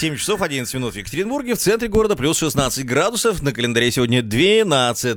7 часов 11 минут в Екатеринбурге, в центре города плюс 16 градусов. На календаре сегодня 12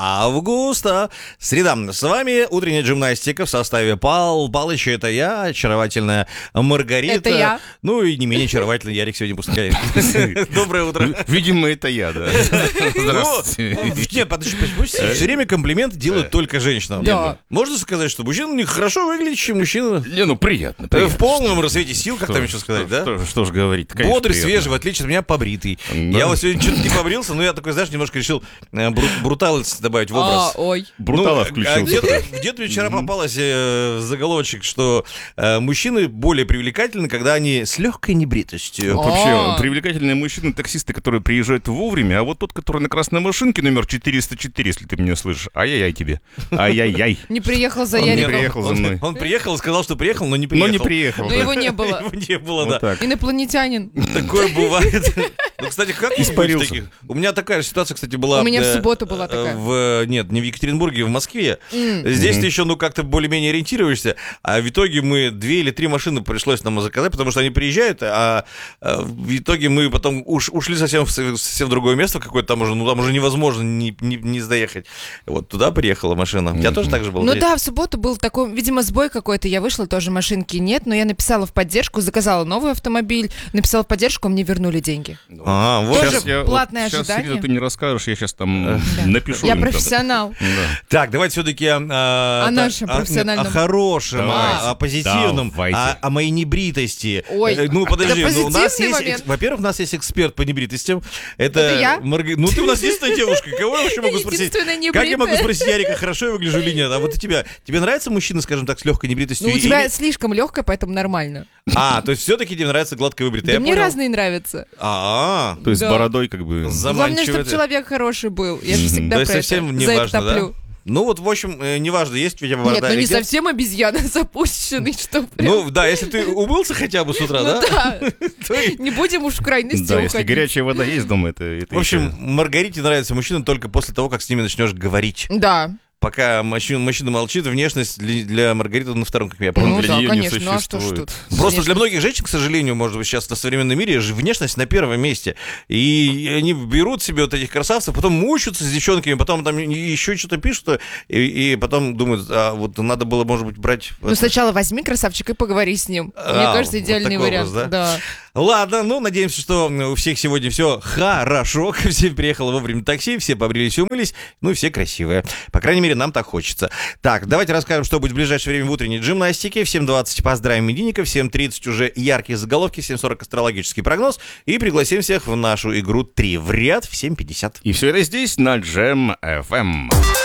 августа. Среда. С вами утренняя гимнастика в составе Пал Палыча. Это я, очаровательная Маргарита. Это я. Ну и не менее очаровательный Ярик сегодня пускай. Доброе утро. Видимо, это я, да. Здравствуйте. Нет, подожди, все время комплименты делают только женщинам. Да. Можно сказать, что мужчина не хорошо выглядит, чем мужчина? Не, ну приятно. В полном расцвете сил, как там еще сказать, да? Что ж говорить? Бодрый, свежий, в отличие от меня, побритый. Да. Я вот сегодня что-то не побрился, но я такой, знаешь, немножко решил брутальность добавить в образ. Ой. Брутала включил. Где-то мне вчера попалось заголовочек, что мужчины более привлекательны, когда они с легкой небритостью. Вообще, привлекательные мужчины, таксисты, которые приезжают вовремя, а вот тот, который на красной машинке, номер 404, если ты меня слышишь, ай-яй-яй тебе. Ай-яй-яй. Не приехал за Он не Яриком. приехал за мной. Он приехал, сказал, что приехал, но не приехал. Но не приехал. Но да. его не было. Его не было, Вот да. так. Инопланетянин. Такое бывает. Ну, кстати, как Испарился. таких? У меня такая же ситуация, кстати, была. У меня в субботу была такая. Нет, не в Екатеринбурге, в Москве. Здесь ты еще, как-то более-менее ориентируешься, а в итоге мы 2 или 3 машины пришлось нам заказать, потому что они приезжают, а в итоге мы потом ушли совсем в другое место какое-то, там уже невозможно не доехать. Вот туда приехала машина. У тебя тоже так же было? Ну да, в субботу был такой, видимо, сбой какой-то. Я вышла, тоже машинки нет, но я написала в поддержку, заказала новый автомобиль, написала в поддержку, мне вернули деньги. Вот. Тоже платное Сейчас, ожидание. Сирита, ты не расскажешь, я сейчас там напишу. Я им там. профессионал. Да. Так, давайте все-таки о нашем профессиональном. о хорошем, Давайте. о позитивном, Давайте. о моей небритости. Ой, Ну, подожди, это у нас позитивный есть, момент. во-первых, у нас есть эксперт по небритостям. Это я? Ну, ты у нас единственная девушка. Кого я вообще могу спросить? Единственная Как я могу небритая. спросить Ярика, хорошо я выгляжу или нет? А вот у тебя, тебе нравятся мужчины, скажем так, с легкой небритостью? Ну, у тебя или- слишком легкая, поэтому нормально. То есть все-таки тебе нравится гладко выбритая. Да мне разные нравятся. То есть Да. с бородой как бы... Главное, Заманчиво. чтобы человек хороший был. Я же всегда То есть про совсем это, не за это важно, да? топлю. Ну вот, в общем, неважно, есть у тебя Нет, борода ну или не нет. совсем обезьяна запущенный, что прям. Ну да, если ты умылся хотя бы с утра, Ну да? да, то и- не будем уж в крайности Да, если уходить. горячая вода есть дома, это В общем, еще- Маргарите нравятся мужчины только после того, как с ними начнешь говорить. Да, Пока мужчина молчит, внешность для Маргариты на втором, как я помню. ну для да, неё не конечно, ну а что ж существует. тут? Просто для многих женщин, к сожалению, может быть, сейчас в современном мире внешность на первом месте. И они берут себе вот этих красавцев, потом мучаются с девчонками, потом там еще что-то пишут, и потом думают, вот надо было, может быть, брать... Ну сначала возьми красавчика и поговори с ним. Мне кажется, вот идеальный такой вариант. образ, Да. Ладно, ну, надеемся, что у всех сегодня все хорошо, всем приехало вовремя такси, все побрились и умылись, ну и все красивые. По крайней мере, нам так хочется. Так, давайте расскажем, что будет в ближайшее время в утренней гимнастике. В 7:20 поздравим именинников, в 7:30 уже яркие заголовки, в 7:40 астрологический прогноз, и пригласим всех в нашу игру 3 в ряд в 7:50. И все это здесь на Джем FM.